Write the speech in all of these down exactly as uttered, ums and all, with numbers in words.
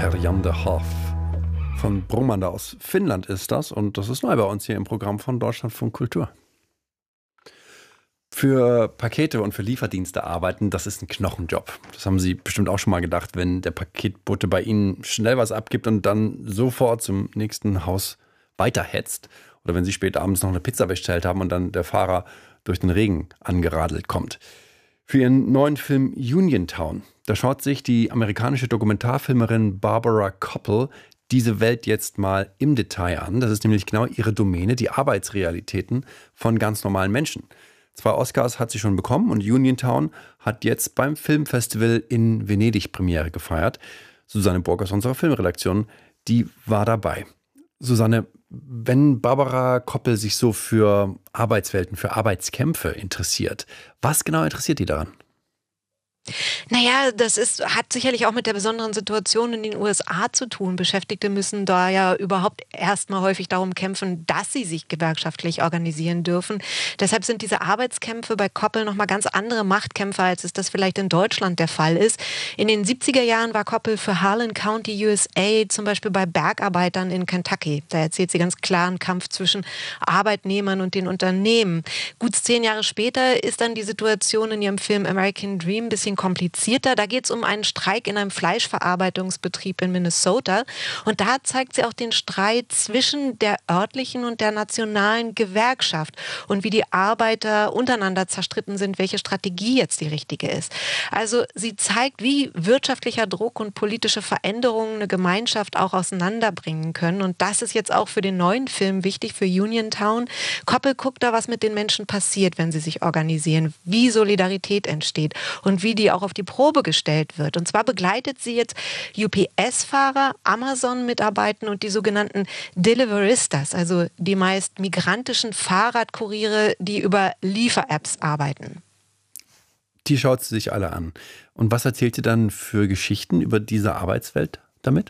Herr Jan de Haaf von Bromanda aus Finnland ist das. Und das ist neu bei uns hier im Programm von Deutschlandfunk Kultur. Für Pakete und für Lieferdienste arbeiten, das ist ein Knochenjob. Das haben Sie bestimmt auch schon mal gedacht, wenn der Paketbote bei Ihnen schnell was abgibt und dann sofort zum nächsten Haus weiterhetzt. Oder wenn Sie spät abends noch eine Pizza bestellt haben und dann der Fahrer durch den Regen angeradelt kommt. Für ihren neuen Film Uniontown, da schaut sich die amerikanische Dokumentarfilmerin Barbara Kopple diese Welt jetzt mal im Detail an. Das ist nämlich genau ihre Domäne, die Arbeitsrealitäten von ganz normalen Menschen. Zwei Oscars hat sie schon bekommen und Uniontown hat jetzt beim Filmfestival in Venedig Premiere gefeiert. Susanne Burg aus unserer Filmredaktion, die war dabei. Susanne, wenn Barbara Kopple sich so für Arbeitswelten, für Arbeitskämpfe interessiert, was genau interessiert die daran? Naja, das ist, hat sicherlich auch mit der besonderen Situation in den U S A zu tun. Beschäftigte müssen da ja überhaupt erstmal häufig darum kämpfen, dass sie sich gewerkschaftlich organisieren dürfen. Deshalb sind diese Arbeitskämpfe bei Kopple nochmal ganz andere Machtkämpfe, als es das vielleicht in Deutschland der Fall ist. In den siebziger Jahren war Kopple für Harlan County U S A zum Beispiel bei Bergarbeitern in Kentucky. Da erzählt sie ganz klar einen Kampf zwischen Arbeitnehmern und den Unternehmen. Gut zehn Jahre später ist dann die Situation in ihrem Film American Dream ein bisschen komplizierter. Da geht es um einen Streik in einem Fleischverarbeitungsbetrieb in Minnesota. Und da zeigt sie auch den Streit zwischen der örtlichen und der nationalen Gewerkschaft und wie die Arbeiter untereinander zerstritten sind, welche Strategie jetzt die richtige ist. Also sie zeigt, wie wirtschaftlicher Druck und politische Veränderungen eine Gemeinschaft auch auseinanderbringen können. Und das ist jetzt auch für den neuen Film wichtig, für Uniontown. Kopple guckt da, was mit den Menschen passiert, wenn sie sich organisieren, wie Solidarität entsteht und wie die auch auf die Probe gestellt wird. Und zwar begleitet sie jetzt U P S-Fahrer, Amazon-Mitarbeiter und die sogenannten Deliveristas, also die meist migrantischen Fahrradkuriere, die über Liefer-Apps arbeiten. Die schaut sie sich alle an. Und was erzählt sie dann für Geschichten über diese Arbeitswelt damit?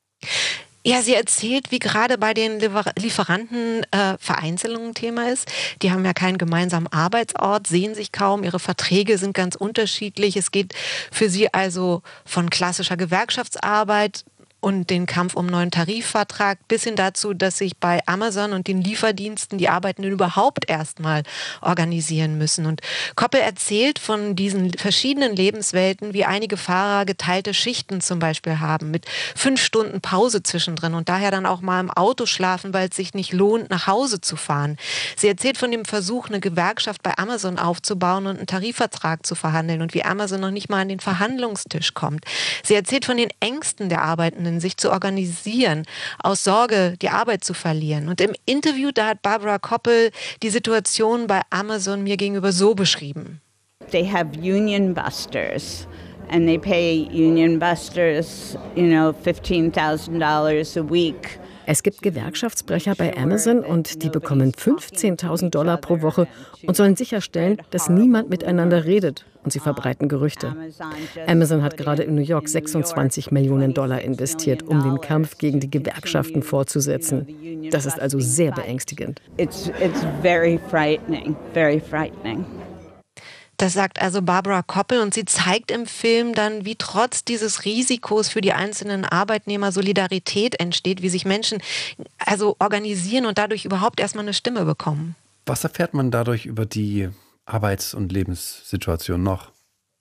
Ja, sie erzählt, wie gerade bei den Lieferanten äh, Vereinzelung ein Thema ist. Die haben ja keinen gemeinsamen Arbeitsort, sehen sich kaum, ihre Verträge sind ganz unterschiedlich. Es geht für sie also von klassischer Gewerkschaftsarbeit und den Kampf um einen neuen Tarifvertrag bis hin dazu, dass sich bei Amazon und den Lieferdiensten die Arbeitenden überhaupt erstmal organisieren müssen. Und Kopple erzählt von diesen verschiedenen Lebenswelten, wie einige Fahrer geteilte Schichten zum Beispiel haben, mit fünf Stunden Pause zwischendrin und daher dann auch mal im Auto schlafen, weil es sich nicht lohnt, nach Hause zu fahren. Sie erzählt von dem Versuch, eine Gewerkschaft bei Amazon aufzubauen und einen Tarifvertrag zu verhandeln und wie Amazon noch nicht mal an den Verhandlungstisch kommt. Sie erzählt von den Ängsten der Arbeitenden, sich zu organisieren, aus Sorge die Arbeit zu verlieren. Und im Interview, da hat Barbara Kopple die Situation bei Amazon mir gegenüber so beschrieben. They have union busters and they pay union busters, you know, fifteen thousand dollars a week. Es gibt Gewerkschaftsbrecher bei Amazon und die bekommen fünfzehntausend Dollar pro Woche und sollen sicherstellen, dass niemand miteinander redet. Und sie verbreiten Gerüchte. Amazon hat gerade in New York sechsundzwanzig Millionen Dollar investiert, um den Kampf gegen die Gewerkschaften fortzusetzen. Das ist also sehr beängstigend. It's, it's very frightening, very frightening. Das sagt also Barbara Kopple und sie zeigt im Film dann, wie trotz dieses Risikos für die einzelnen Arbeitnehmer Solidarität entsteht, wie sich Menschen also organisieren und dadurch überhaupt erstmal eine Stimme bekommen. Was erfährt man dadurch über die Arbeits- und Lebenssituation noch?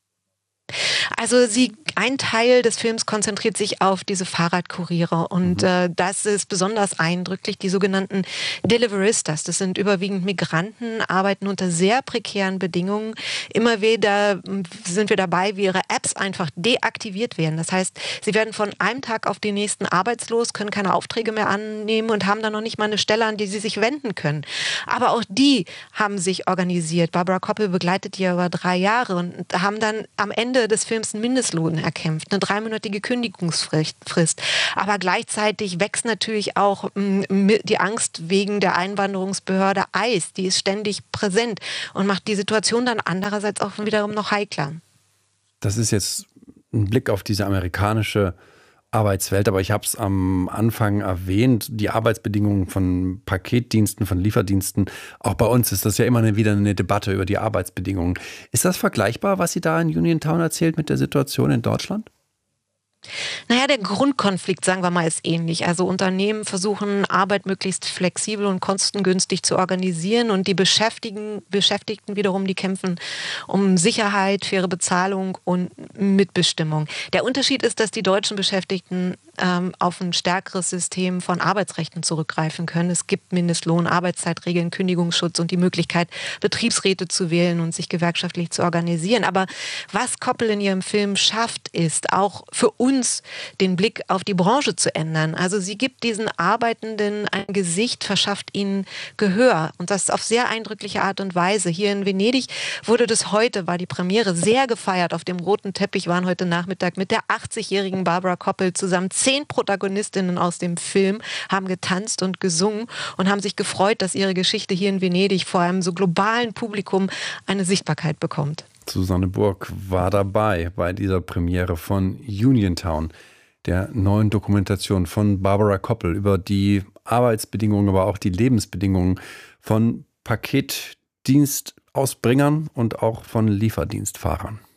Also sie, ein Teil des Films konzentriert sich auf diese Fahrradkuriere und mhm. äh, das ist besonders eindrücklich, die sogenannten Deliveristas. Das sind überwiegend Migranten, arbeiten unter sehr prekären Bedingungen. Immer wieder sind wir dabei, wie ihre Apps einfach deaktiviert werden. Das heißt, sie werden von einem Tag auf den nächsten arbeitslos, können keine Aufträge mehr annehmen und haben dann noch nicht mal eine Stelle, an die sie sich wenden können. Aber auch die haben sich organisiert. Barbara Kopple begleitet die über drei Jahre und haben dann am Ende des Films einen Mindestlohn erkämpft, eine dreimonatige Kündigungsfrist. Aber gleichzeitig wächst natürlich auch m, die Angst wegen der Einwanderungsbehörde I C E. Die ist ständig präsent und macht die Situation dann andererseits auch wiederum noch heikler. Das ist jetzt ein Blick auf diese amerikanische Arbeitswelt, aber ich habe es am Anfang erwähnt, die Arbeitsbedingungen von Paketdiensten, von Lieferdiensten, auch bei uns ist das ja immer wieder eine Debatte über die Arbeitsbedingungen. Ist das vergleichbar, was sie da in Uniontown erzählt, mit der Situation in Deutschland? Naja, der Grundkonflikt, sagen wir mal, ist ähnlich. Also Unternehmen versuchen, Arbeit möglichst flexibel und kostengünstig zu organisieren und die Beschäftigten, Beschäftigten wiederum, die kämpfen um Sicherheit, faire Bezahlung und Mitbestimmung. Der Unterschied ist, dass die deutschen Beschäftigten ähm, auf ein stärkeres System von Arbeitsrechten zurückgreifen können. Es gibt Mindestlohn, Arbeitszeitregeln, Kündigungsschutz und die Möglichkeit, Betriebsräte zu wählen und sich gewerkschaftlich zu organisieren. Aber was Koppel in ihrem Film schafft, ist auch für uns den Blick auf die Branche zu ändern. Also sie gibt diesen Arbeitenden ein Gesicht, verschafft ihnen Gehör und das auf sehr eindrückliche Art und Weise. Hier in Venedig wurde das heute, war die Premiere, sehr gefeiert. Auf dem roten Teppich waren heute Nachmittag mit der achtzigjährigen Barbara Koppel zusammen zehn Protagonistinnen aus dem Film, haben getanzt und gesungen und haben sich gefreut, dass ihre Geschichte hier in Venedig vor einem so globalen Publikum eine Sichtbarkeit bekommt. Susanne Burg war dabei bei dieser Premiere von Uniontown, der neuen Dokumentation von Barbara Koppel über die Arbeitsbedingungen, aber auch die Lebensbedingungen von Paketdienstausbringern und auch von Lieferdienstfahrern.